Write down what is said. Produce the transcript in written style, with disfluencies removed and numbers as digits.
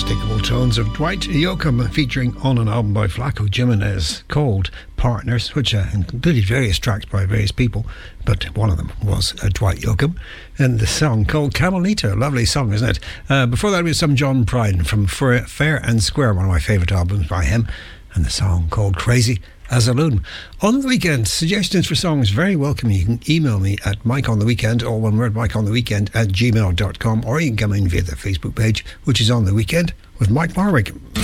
unmistakable tones of Dwight Yoakam, featuring on an album by Flaco Jimenez called Partners, which included various tracks by various people, but one of them was Dwight Yoakam, and the song called Camelita. Lovely song, isn't it? Before that, we had some John Prine from Fair and Square, one of my favourite albums by him, and the song called Crazy as a Loon. On the weekend, suggestions for songs very welcome. You can email me at mikeontheweekend, all one word, mikeontheweekend @gmail.com, or you can come in via the Facebook page, which is On The Weekend with Mike Marwick.